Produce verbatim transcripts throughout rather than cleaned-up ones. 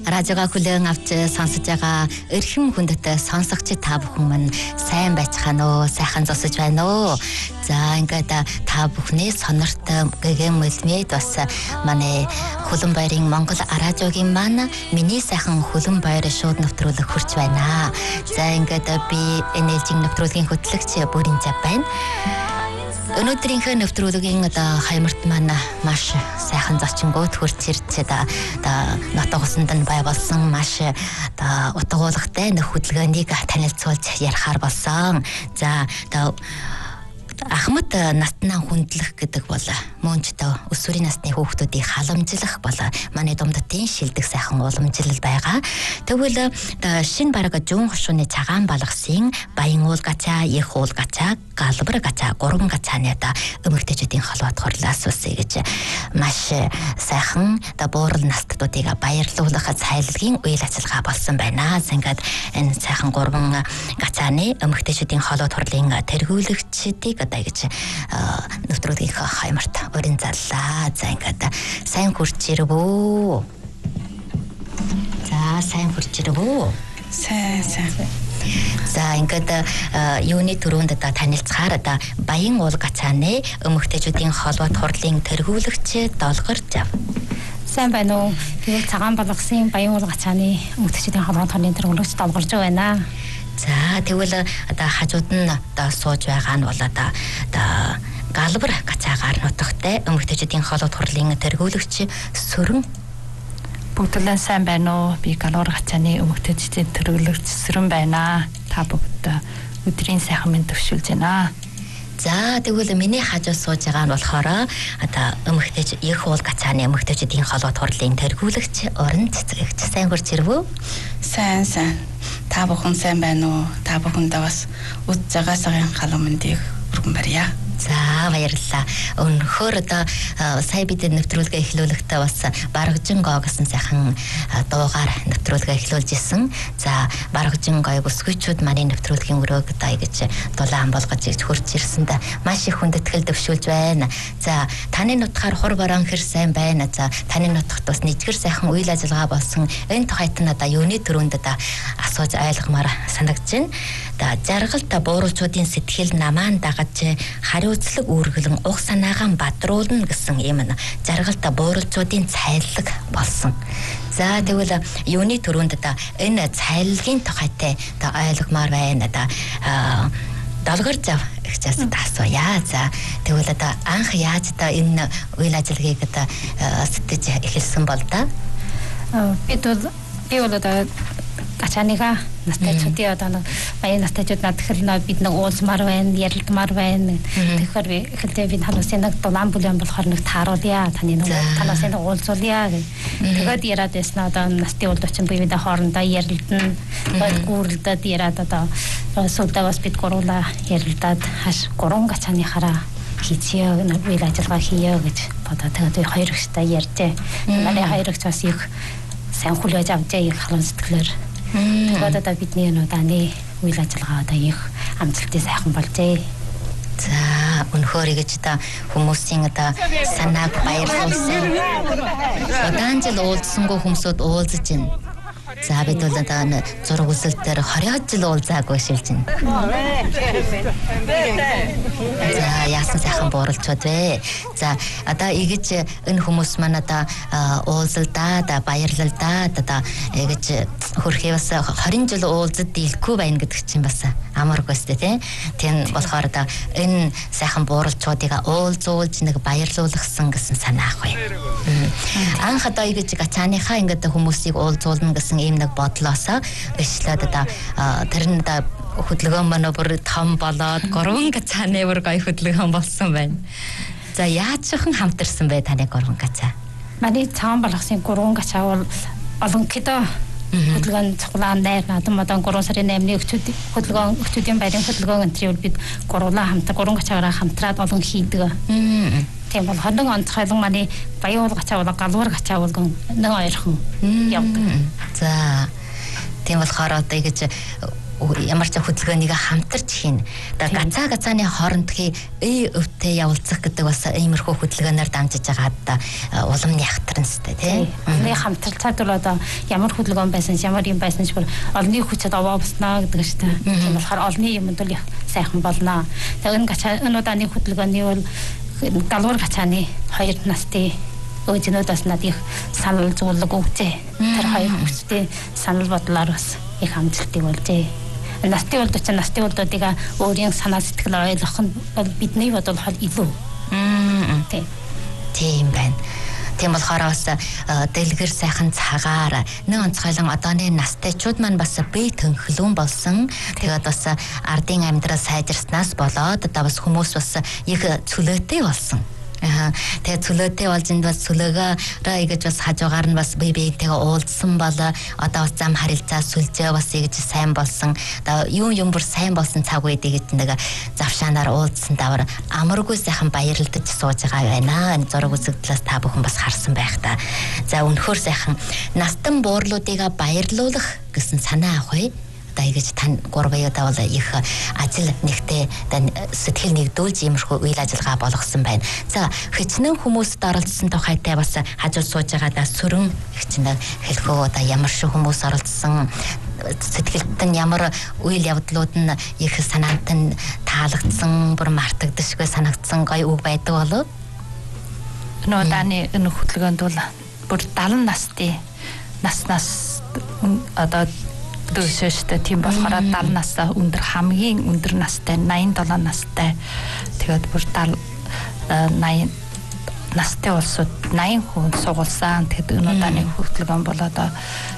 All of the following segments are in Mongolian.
радиога хүлээн авч сонсож байгаа эрхэм хүндэт сонсогч та бүхэн мань сайн байцгаана уу? Сайхан зогсож байна уу? За ингээд та бүхний сонорт гэгэм мэлмэд бас манай Хөлөн баярын Монгол радиогийн маань миний сайхан Хөлөн баяр шууд нэвтрүүлэг хүрч байна. За ингээд би энержийн нэвтрүүлгийн хөтлөгч Бүрийн Зав байна. Өнөөдрийнхөө нэвтрүүлгийн одоо хаймарт маань маш сайхан зочингууд хурц ирж та нотог усанд нь бай болсон маш та утгуулагтай нөх хөдөлгөөнийг танилцуулж ярихаар болсон. За та Ахмад настнаа хүндлэх гэдэг бол мөн ч та өсвөрийн насны хүүхдүүдийг халамжлах бол манай Думдатын шилдэг сайхан уламжлал байгаа. Тэгвэл шинэ бараг жуун хошууны цагаан балгасын баян уул гацаа, их уул гацаа, галбар гацаа, гурван гацааны да эмэгтэйчүүдийн холбоот хорлоос үсэ гэж маш сайхан да буурал настуудыг баярлуулах цайлгийн үйл ажиллагаа болсон байна. Ингээд энэ сайхан гурван гацааны эмэгтэйчүүдийн холбоот хорлын тэргүүлэгчдийг одоо гэж нэвтрүүлгийнхаа хаймарт өрийн зарлаа. За ингээд сайн хурж ирвөө. За сайн хурж ирвөө. Сайн сайн. За ингээд юуны төрөнд одоо танилцахаар одоо баян уул гацааны эмэгтэйчүүдийн холбоот хурлын тэргүүлэгч Долгор Зав. Сайн байна уу? Би цагаан балгасын баян уул гацааны эмэгтэйчүүдийн холбоот хурлын тэргүүлэгч Долгор Зав байна. За тэгвэл одоо хажууд нь одоо сууж байгаа нь бол одоо одоо галбар гацаагаар нутагтай эмэгтэйчүүдийн холбоот хурлын тэргүүлэгч Сүрэн. Бүгдлэн сайн байна уу? Би галбар гацааны эмэгтэйчүүдийн тэргүүлэгч Сүрэн байна. Та бүгд өдрийн сайхан мэнд төвшүүлж байна. За тэгвэл миний хажуу сууж байгаа нь болохоор одоо эмэгтэйч их уул гацааны эмэгтэйчүүдийн холбоот хурлын тэргүүлэгч Орон Цэцгэгч. Сайн хурж ирвөө. Сайн сайн. Та бүхэн сайн байна уу? Та бүхэндээ бас үд цагаасгийн халуун мэндийг өргөн барья. За баярлалаа. Өнөхөр одоо сая бид нэвтрүүлгээ эхлүүлэхдээ бас баргажин гоо гэсэн сайхан дуугаар нэвтрүүлгээ эхлүүлж исэн. За баргажин гоо бүсгүйчүүд манай нэвтрүүлгийн өрөөг одоо гэж дулаан болгож ирж хурц ирсэнд маш их хүндэтгэл төвшүүлж байна. За таны нутгаар хур борон хэр сайн байна. За таны нутагт бас нэгдгэр сайхан үйл ажиллагаа болсон. Энэ тухайд нь одоо юуны төрөнд одоо асууж ойлгомоор санагдаж байна. Да жаргалт бууруулчдын сэтгэл намаан дагаж хариуцлаг үүргэлэн ух санаагаан бадруулна гэсэн юм нь жаргалт бууруулчдын цайлаг болсон. За тэгвэл юуны төрөнд одоо энэ цайлгийн тухайтай одоо ойлгомоор байна. Одоо Долгор Зав ихчээс асууя. За тэгвэл одоо анх яаж одоо энэ үйл ажиллагааг одоо сэтгэж эхэлсэн бол да? Бид бол би бол одоо гачааныга настайчуудын одоо баян настайчууд надад нөө бид нэг уулзмаар байна, ярилдмаар байна. Тэгэхээр би эхэлдээ би танаас нэг дулаан бүлээн болохоор нэг тааруулъя. Таны нэг танаас нэг уулзуулъя гэх. Тэгээд яраад байсан одоо настын уулзуучин биедээ хоорондоо ярилдана. Тэгээд гүрэлдээд яраад одоо сүлдээ бас бид гуруулаа ярилдаад хаш гурван гачааныхаараа хийчихээ нэг үйл ажиллагаа хийе гэж бодоод тэгээд хоёр ихтэй ярьжээ. Манай хоёр их бас их сайн хүлээж авчаа их халуун сэтгэлээр. Тэгээд одоо бидний нууданы үйл ажиллагаа одоо их амжилттай сайхан болжээ. За өнөхөр гэж та хүмүүсийн одоо санааг баярлуулсан. Удаан жил уулзсангүй хүмүүсд уулзаж байна. За бид бол одоо зураг үсэл дээр хорёо жил уулзаагүй шилж байна. За яасан сайхан бууралчуд вэ. За одоо игэж энэ хүмүүс маань одоо уулзалдаа да баярлалдаа одоо игэж хөрхий бас хорин жил уулзад дийлэхгүй байна гэдэг чинь бас амаргүй өстэй тийм. Тийм болохоор одоо энэ сайхан бууралчуудыг уулзуулж нэг баярлуулгасан гэсэн санаа ах бай. Анх одоо игэж гацааныхаа ингээд хүмүүсийг уулзуулна гэсэн ийм нэг бодлоосоо эшлээд одоо тэр нь одоо хөдөлгөөн маань бүр том болоод гурван гацааны бүр гоё хөдөлгөөн болсон байна. За яаж чихэн хамтарсан бэ таны гурван гацаа? Манай цагаан балгасын гурван гацаа бол олон кидо хөдөлгөөн цуглаан дээр надад одоо гурван сарын наймны өчүүд хөдөлгөөн өчүүдийн баярын хөдөлгөөн энтрийг бид гурлаа хамтар гурван гацаагаар хамтраад олон хийдэг. Тийм бол хондон онцгойлон манай баян уул гацаа бол галбар гацаа бол нэг хоёрхан явдаг. За тийм болохоор одоо ингэж ямар ч хөдөлгөөнийг хамтарч хийн. Одоо гацаа гацааны хоорондхий эй өвтэй явуулцах гэдэг бас иймэрхүү хөдөлгөөнөөр дамжиж байгаа да улам яхтарна сте тий. Нэг хамтарцаад бол одоо ямар хөдөлгөөн байсан ямар юм байсан ч бүр олны хүчтэй овоо босноо гэдэг шүү дээ. Тийм болохоор олны юмд бол сайхан болно. Тэгээд энэ гацаа энэ удааны хөдөлгөөний бол галуур гацааны хоёр настай өжнөөдөөс надад их санал зөвлөг өгчээ. Тэр хоёр хүчтэй санал бодлоор бас их амжилтыг болжээ. Настай болдог ч настай болдуудыг өөрийн санаа сэтгэл ойлгох нь бидний бодол хол илүү. Тийм. Тийм байна. Тийм болохоор бас дэлгэр сайхан цагаар нэг онцгойлон одооны настайчууд маань бас бие төнхлөн болсон. Тэгээд бас ардын амьдрал сайжирснаас болоод одоо бас хүмүүс бас их цөлөөтэй болсон. Аа тэгээ цөлөөтэй болж энд бас цөлөөгөө ингэж бас хажуугаар нь бас бие биетэйгээ уулзсан бол одоо бас зам харилцаа сүлжээ бас ингэж сайн болсон. Одоо юм юм бүр сайн болсон цаг үед гэж нэг завшаанаар уулзсан давар амаргүй сайхан баярлдаж сууж байгаа байна. Энэ зураг үзэгдлээс та бүхэн бас харсан байх та. За үнэхээр сайхан настан буурлуудыг баярлуулах гэсэн санаа авах гэж тань гурваудаа бол их ажил нэгтээ сэтгэл нэгдүүлж иймэрхүү үйл ажиллагаа болгосон байна. За хичнээн хүмүүст оролцсон тухайтай бас хажууд сууж байгаадаа сүрэн хичнээн хэлхөө одоо ямар шиг хүмүүс оролцсон сэтгэлд нь ямар үйл явдлууд нь их санаанд нь таалагдсан бүр мартагдшгүй санагдсан гоё үг байдаг болов. Энэ удааны энэ хөтөлгөөнд бол бүр даалан настай наснаас одоо дүүшэштэй тийм болохоор даалан насаа өндөр хамгийн өндөр настай найман долоо настай тэгээд бүр даал найман настай улсууд найман хүн сугуулсан. Тэгээд энэ удааны хөтөлгөөн бол одоо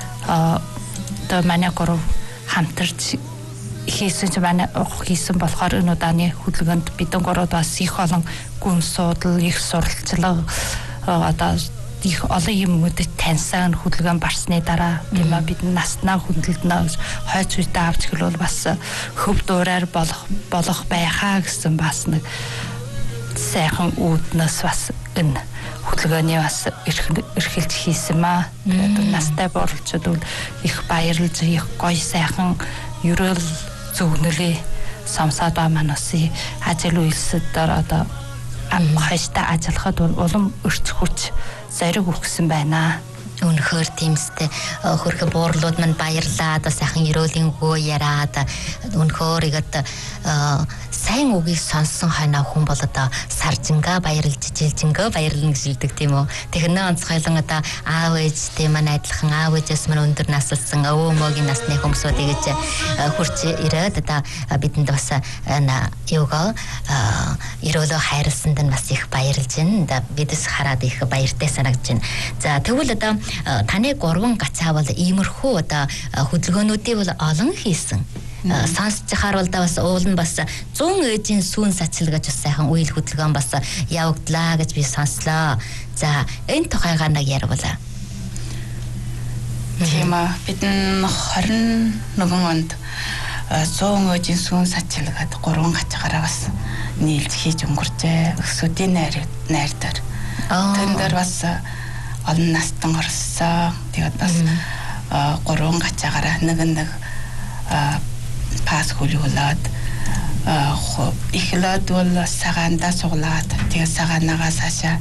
одоо манай гурав хамтарч хийсэн ч манай хийсэн болохоор энэ удааны хөтөлгөөнд бидэн гурав бас их олон гүн суудал их суралцлага одоо их олон юмнуудыг таньсан хөдөлгөөн барсны дараа тийм ба бид наснаа хүндэлдэнэ хойц үедээ авч хэлвэл бас хөв дуурайр болох болох байхаа гэсэн бас нэг сайхан үүднээс бас энэ хөдөлгөөний бас эрхэлж хийсэн маа. Тэгээд настай борлолцоод бол их баярлж их гоё сайхан ерөөл зөвнөлөө самсаад ба манаас ажил үйлсээр одоо хаштай ажиллахад бол улам өрч хүч зариг өгсөн байна. Үнэхээр тиймстэй хөрхө буурлууд мань баярлаад сайхан ерөөлийн өгөө яриад үнэхээр игээд сайн үгийг сонссон хойно хүн бол одоо саржингаа баярлж жилжингөө баярлна гэж хэлдэг тийм үү. Тэгнэ онцгойлон одоо аав ээжтэй мань адилхан аав ээжээс мань өндөр наслсан өвөө мөгийн насны хүмүүсүүд ингэж хурц ирээд одоо бидэнд бас юугаа ерөөлөө хайрлсанд нь бас их баярлж байна. Бидээс хараад их баяртай санагдаж байна. За тэгвэл одоо таны гурван гацаа бол иймэрхүү одоо хөдөлгөөнүүдийг бол олон хийсэн. Сонсож хахаар бол да бас уул нь бас зүүн ээжийн сүүн сацил гэж бас сайхан үйл хөдөлгөөн бас явагдлаа гэж би сонслоо. За энэ тухайгаар нэг ярвала. Тийм аа бидэн хорин нэгэн онд зүүн ээжийн сүүн сацил гэдэг гурван гацаагаараа бас нийлж хийж өнгөрчээ. Өсөдийн найр найр дээр. Тэн дээр бас олон настан орсон. Тэгээд бас гурван гацаагаараа нэг нэг пас хөлөөлөөд ихлээд бол сагаандаа суглаад тэгээд сагаанаагаас хашаа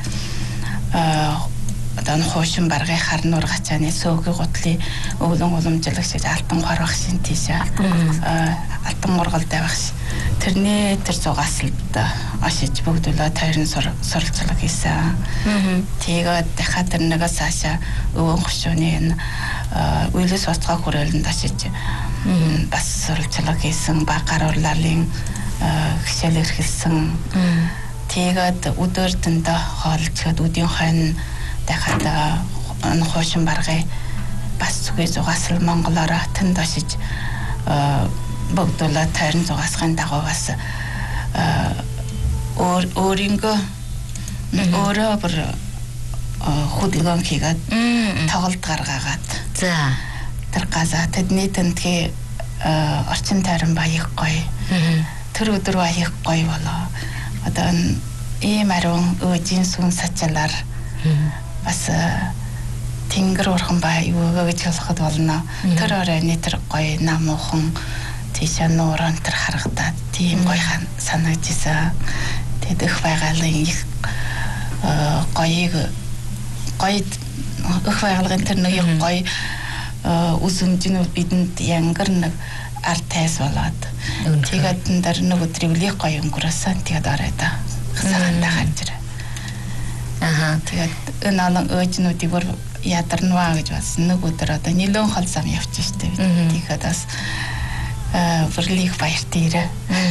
одоо хошин баргай харнуур гацааны сөөгийн гутлын өвлөн уламжлагч алтан гор багшин тийшээ алтан мургалтай багш тэрний тэр зугаасалд ашиж бүгдөлөө тайрн суралцлага хийсэн. Тэгээд дахиад тэр нэгээс хашаа өвөн хошууны энэ үйлс бацгаа хүрээлэнд ашиж бас суралцлага хийсэн баг гарууллалын хичээл эрхэлсэн. Тэгээд өдөртөнд хоолцоход үдийн хойно дахиад хошин баргай бас зүгээ зугаасал монголоор танд ашиж бүгдөлөө тайрн зугаасгын дагуу бас өөр өөрөнгө өөрөө бүр хөдөлгөөн хийгээд тоглолт гаргаагаад за тэр газа тэдний тэнтгий орчин тайран баях гоё тэр өдөр баях гоё болоо одоо ийм ариун өөжийн сүн сачалаар бас тэнгэр урхан бай юу гэж хэлэхэд болно. Тэр оройны тэр гоё намуухан тийш нууран тэр харагдаад тийм гоё санагдчихсан. Тэгээд их байгалийн их гоёг гоё их байгалийн тэр нэг гоё үсэмжнүүд бидэнд янгар нэг арт тайс болоод тэгээд энэ дэр нэг өдрийг л гоё өнгөрөөсөн. Тэгээд орой да хасаандаа харж ирээ. Аха тэгээд энэ алан өөжнүүдийг бүр ядарнаа гэж бас нэг өдөр одоо нилэн хол зам явчих штеп. Тэгээд бас бүрлийг баяртай ирээ.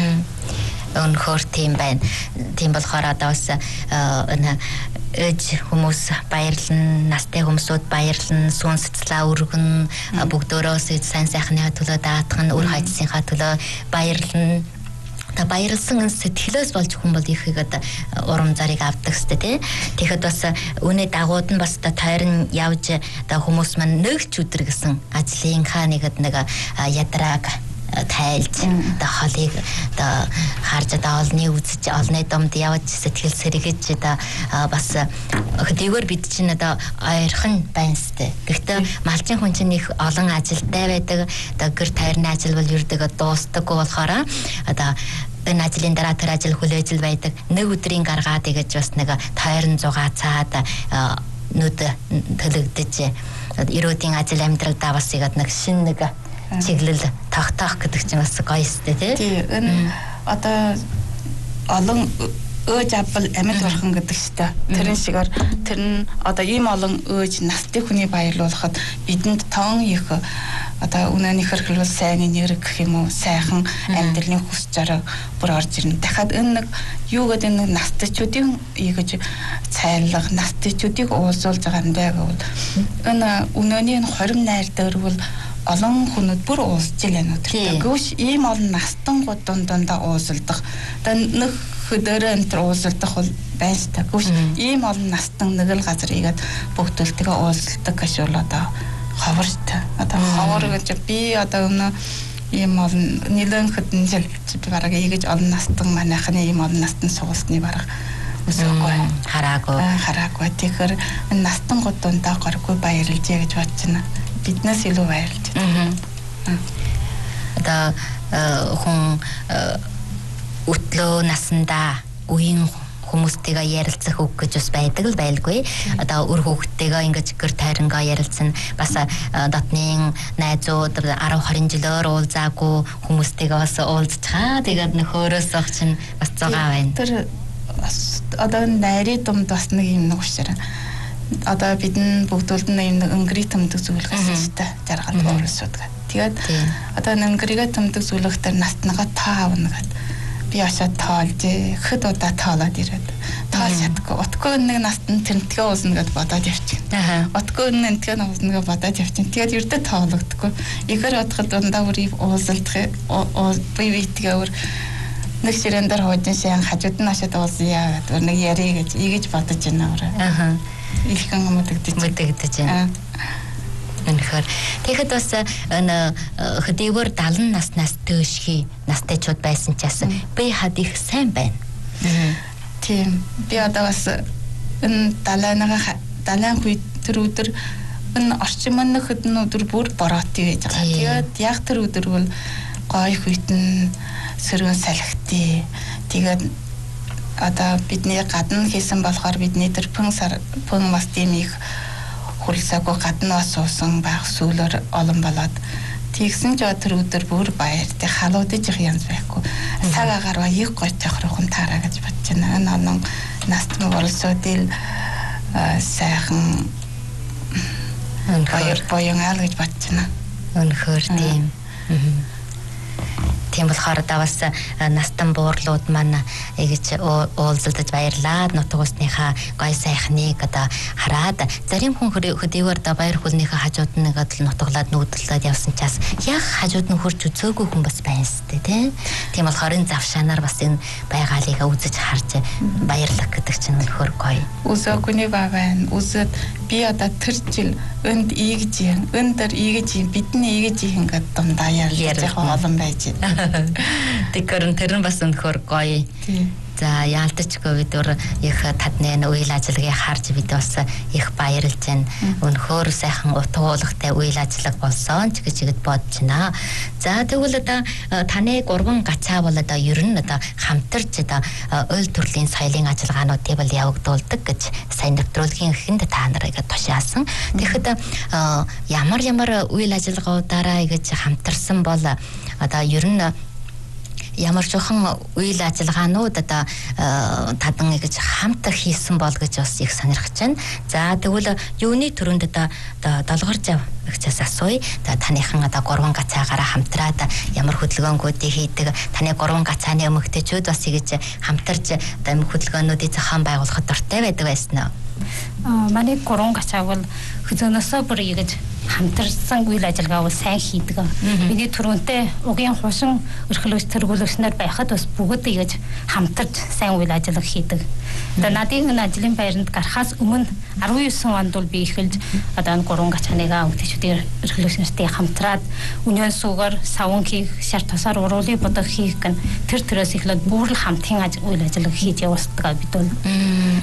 Өнөхөр тийм байна. Тийм болохоор одоо бас энэ ээж хүмүүс баярлан, настай хүмүүсүүд баярлан, сүн сэтгэлээ өргөн, бүгдөө сайн сайхны төлөө даатган, үр хайцсынхаа төлөө баярлан. Та баярлсан сэтгэлээс болж хүн бол их ихэд урам зарыг авдаг сте тий. Тэгэхэд бас үнэ дагууд нь бас та тойрон явж та хүмүүс маань нэгч өдөр гэсэн ажлынхаа нэгэд нэг ядрааг тайлж та холыг та харж та олны үзэж олны домд явж сэтгэл сэргэж та бас хөдийгөр бид чинь одоо ойрхон байна сте. Гэхдээ малчин хүн чинь их олон ажилтай байдаг. Одоо гэр тойрны ажил бол юрдэг дуустдаггүй болохоор одоо энэ ажлын дараа тэр ажил хүлээж байдаг. Нэг өдрийн гаргаад тэгэж бас нэг тойрон зугаацаад нүд төлөгдөж эрүүдийн ажил амьдралдаа бас игээд нэг шин нэг чиглэл тогтоох гэдэг чинь бас гоё өстэй тий. Тий энэ одоо олон өөж авбал амьд орхон гэдэг штэ. Тэрэн шигээр тэр нь одоо ийм олон өөж настай хүний баярлуулахад бидэнд тоон их одоо үнэний хэрхлэл сайн нэр гэх юм уу сайхан амьдралын хүс жарга бүр орж ирнэ. Дахиад энэ нэг юу гэдэг нэг настайчуудын ийгэж цайлах настайчуудыг уулзуулж байгаа юм даа гэвэл энэ үнэний хорим найр дээр бол олон хүнүүд бүр уулзж байна өдөртөө. Гүш ийм олон настангууд дундаа уулзалдах. Тэгээ нэг хөдөөрөө энэ уулзалдах бол байна ч та. Гүш ийм олон настан нэг л газар игээд бүгдөлтэйгээ уулзалдаг гэж бол одоо ховор ч та. Одоо ховор гэж би одоо өнөө ийм олон нэлээд хэдэн жил бараг ийгэж олон настан манайхны ийм олон настан суулсны бараг үсэхгүй хараагүй хараагүй. Тэгэхээр энэ настангууд дундаа горгүй баярлж яа гэж бодож байна. Биднээс илүү баярлж байна. Одоо хүн өтлөө насандаа үеийн хүмүүстэйгээ ярилцах үг гэж бас байдаг л байлгүй. Одоо өр хүүхдтэйгээ ингэж гэр тайрангаа ярилцсан. Бас дотны найзууд арав харин жилээр уулзаагүй хүмүүстэйгээ бас уулзчихаа. Тэгээд нөхөрөөс ах чинь бас зугаа байна. Тэр одоо найрын думд бас нэг юм нэг уушраа. Одоо бидэн бүгдүүлд нэг өнгөрий төмдөг зүйлх гэсэн ч та жаргал өөрөөсөд гад. Тэгээд одоо өнгөрийгээ төмдөг зүйлхтэр настнагаа таа авна гад. Би ашаа тоолж хэд удаа тоолоод ирээд тоолж чадахгүй. Утгүй нэг настан тэмтгэ уусна гэд бодоод явчихна. Утгүй нэг тэмтгэ уусна гэд бодоод явчихна. Тэгээд ердөө тоологдгүй. Ихэр утгад дундаа үрийг уулзалдах бие биетгээ өөр нэг ширээн дээр хожин шин хажууд нь ашаад уулзъя гэдэг нэг ярий гэж ийгэж бодож байна өөрөө. Аха. Иххэн мэдэгдэж мэдэгдэж байна. Үнэхээр тэгэхэд бас энэ хөдийгөр далан наснаас дөөшхий настайчуд байсан ч яасан би хад их сайн байна. Тийм би одоо бас энэ далаанага далаан хүй тэр өдөр энэ орчин маань хэдэн өдөр бүр бороот байж байгаа. Тэгээд яг тэр өдөр бол гоё хүйтэн сөргөн салхитий. Тэгээд одоо бидний гадна хийсэн болохоор бидний тэр пүн сар пүн бас тийм их хөлсөөгүй гадна бас суусан байх сүүлээр олон болоод тэгсэн ч тэр өдөр бүр баяртай халуудаж их янз байхгүй. Цаг агараа их гоё тохирхон таараа гэж бодож байна. Энэ олон настмаг оролцоодил сайхан баяр баянгаал гэж бодож байна. Үнэхээр тийм. Тийм болохоор да бас настан буурлууд маань ингэж уулзалдаж баярлаад нутаг усныхаа гоё сайхныг одоо хараад зарим хүн хөдийгөр да баяр хүлнийхээ хажууд нэг л нутаглаад нүүдэлдээд явсан чаас яг хажууд нь хурж үзөөгүй хүн бас байна сте тий. Тийм болохоор энэ завшаанаар бас энэ байгаалыг үзэж харж баярлах гэдэг чинь үнэхээр гоё. Үзээгүйний ба байна. Үзээд би одоо тэр жил энд ийгэж юм. Энд дэр ийгэж юм. Бидний ийгэж юм гэдэг дундаа ярьж байгаа олон байж байна. Тэгэхээр тэр нь бас өнөхөр гоё. За яалтчгүй бид өөр их тадны үйл ажиллагааг харж бид бас их баярлж байна. Өнөхөр сайхан утгуулгатай үйл ажиллагаа болсон ч гэж ихэд бодож байна. За тэгвэл одоо таны гурван гацаа бол одоо ер нь одоо хамтарч одоо ойл төрлийн соёлын ажиллагаануудыг бол явагдуулдаг гэж сайн нэвтрүүлгийн эхэнд та нарыг тушаасан. Тэгэхэд ямар ямар үйл ажиллагаудаараа ингэж хамтарсан бол одоо ер нь ямар жоохон үйл ажиллагаанууд одоо тадан гэж хамт хийсэн бол гэж бас их сонирхож байна. За тэгвэл юуны төрөнд одоо долгор зав ихчээс асууя. Таныхан одоо гурван гацаагаараа хамтраад ямар хөдөлгөөнгүүдийг хийдэг, таны гурван гацааны эмэгтэйчүүд бас ингэж хамтарч одоо хөдөлгөөнүүдийг зохион байгуулахад дуртай байдаг байсан уу? Аа манай гурван гацааг бол хөдөлгөөнөөсөө бүр ингэж хамтарсан үйл ажиллагаа бол сайн хийдэг. Миний түрүүнтэй угийн хушин өрхлөгч тэргүүлэгчнэр байхад бас бүгд ингэж хамтарч сайн үйл ажиллагаа хийдэг. Одоо надын энэ ажлын байранд гарахаас өмнө арван девять онд бол би эхэлж одоо энэ гурван гачааныгаа өвчтөдийн өрхлөгчнэртэй хамтраад үнэн суугаар савн хийх, шар тосоор уруулыг бодог хийх гэн тэр төрөөс эхлээд бүр л хамтын үйл ажиллагаа хийж явуулдаг бид бол.